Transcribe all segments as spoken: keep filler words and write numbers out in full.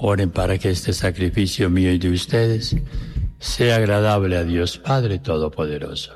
Oren para que este sacrificio mío y de ustedes sea agradable a Dios Padre Todopoderoso.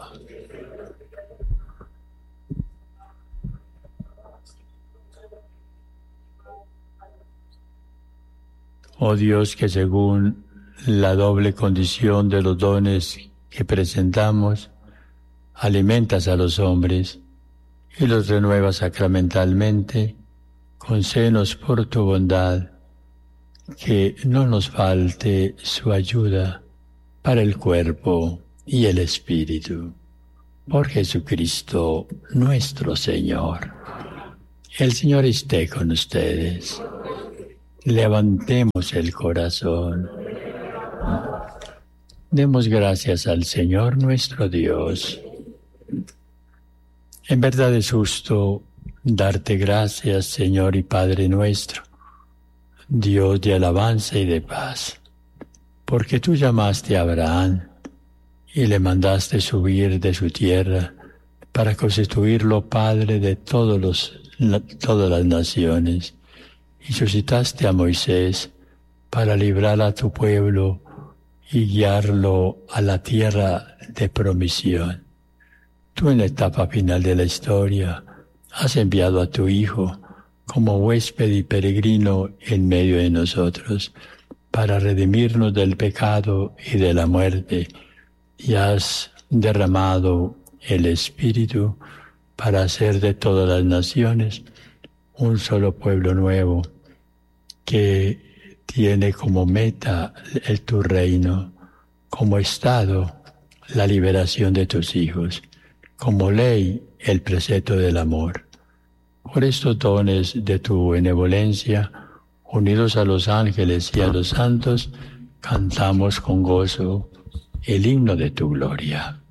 Oh Dios, que según la doble condición de los dones que presentamos, alimentas a los hombres y los renuevas sacramentalmente, concédenos por tu bondad que no nos falte su ayuda para el cuerpo y el espíritu. Por Jesucristo nuestro Señor. El Señor esté con ustedes. Levantemos el corazón. Demos gracias al Señor nuestro Dios. En verdad es justo darte gracias, Señor y Padre nuestro, Dios de alabanza y de paz, porque tú llamaste a Abraham y le mandaste subir de su tierra para constituirlo Padre de todos los, todas las naciones, y suscitaste a Moisés para librar a tu pueblo y guiarlo a la tierra de promisión. Tú en la etapa final de la historia has enviado a tu Hijo como huésped y peregrino en medio de nosotros para redimirnos del pecado y de la muerte, y has derramado el Espíritu para hacer de todas las naciones un solo pueblo nuevo que tiene como meta el tu reino, como estado la liberación de tus hijos, como ley el precepto del amor. Por estos dones de tu benevolencia, unidos a los ángeles y a los santos, cantamos con gozo el himno de tu gloria.